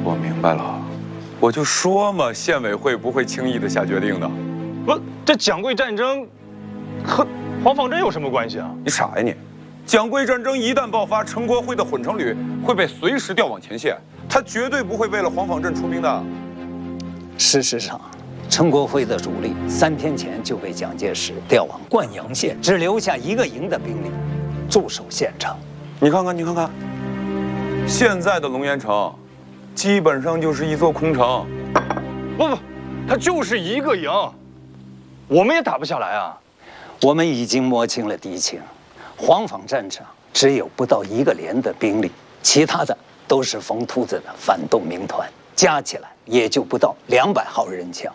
我明白了，我就说嘛，县委会不会轻易的下决定的。 不，这蒋桂战争和黄坊镇有什么关系啊？ 你傻呀你！蒋桂战争一旦爆发，陈国辉的混成旅会被随时调往前线，他绝对不会为了黄坊镇出兵的。 事实上，陈国辉的主力3天前就被蒋介石调往灌阳县，只留下1个营的兵力驻守县城。 你看看，你看看，现在的龙岩城，基本上就是一座空城。 不，他就是1个营，我们也打不下来啊。 我们已经摸清了敌情，黄坊战场只有不到1个连的兵力，其他的都是冯秃子的反动民团，加起来也就不到200号人枪。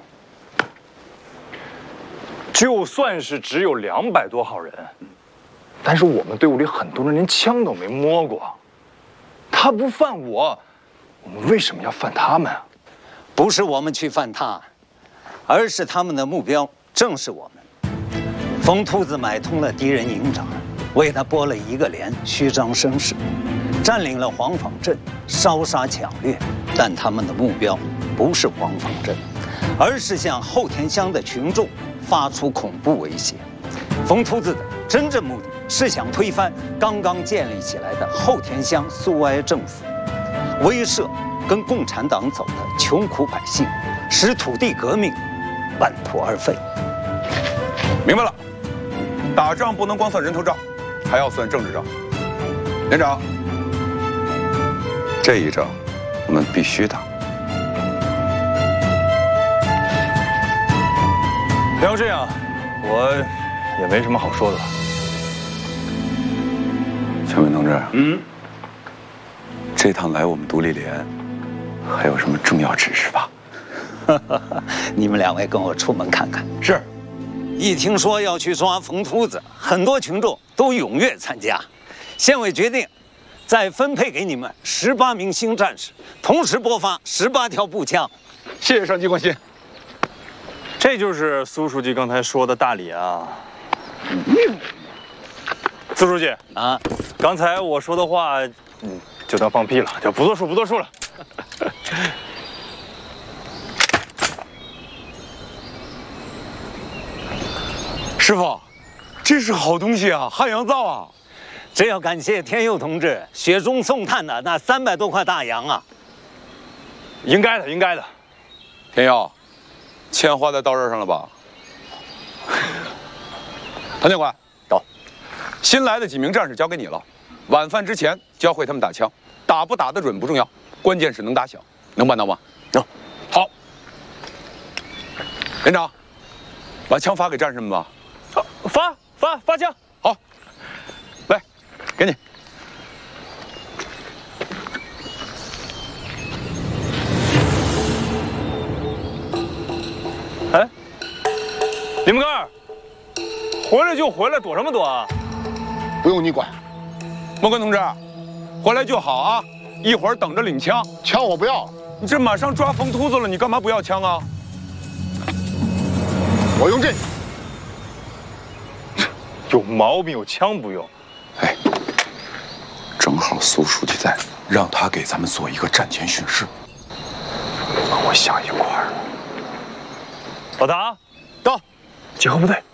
就算是只有200多号人，但是我们队伍里很多人连枪都没摸过。他不犯我，我们为什么要犯他们啊？ 不是我们去犯他，而是他们的目标正是我们。冯秃子买通了敌人营长，为他拨了1个连，虚张声势，占领了黄坊镇，烧杀抢掠。但他们的目标不是黄坊镇，而是向后田乡的群众发出恐怖威胁。冯秃子的真正目的是想推翻刚刚建立起来的后田乡苏维埃政府，威慑跟共产党走的穷苦百姓，使土地革命半途而废。 明白了，打仗不能光算人头账，还要算政治账。连长，这一仗我们必须打。 要这样，我也没什么好说的了。 全伟同志，这趟来我们独立连，还有什么重要指示吧？ 你们2位跟我出门看看。 是。 一听说要去抓冯秃子，很多群众都踊跃参加。县委决定，再分配给你们18名新战士，同时拨发18条步枪。 谢谢上级关心。这就是苏书记刚才说的大礼啊。苏书记啊， 刚才我说的话，就当放屁了，就不作数，不作数了。 师傅，这是好东西啊，汉阳造啊！ 这要感谢天佑同志雪中送炭的那300多块大洋啊！ 应该的，应该的。 天佑，钱花在刀刃上了吧？谭教官， 到。 新来的几名战士交给你了，晚饭之前教会他们打枪，打不打得准不重要，关键是能打响，能办到吗？ 能。 好。连长，把枪发给战士们吧。 发枪， 好，来，给你。 哎，李木根，回来就回来，躲什么躲啊？ 不用你管。 莫根同志，回来就好啊，一会儿等着领枪。 枪我不要， 你这马上抓冯秃子了，你干嘛不要枪啊？ 我用这个。 有毛病，有枪不用。 哎，正好苏书记在，让他给咱们做一个战前训示。 跟我想一块儿了。老唐， 到， 集合部队。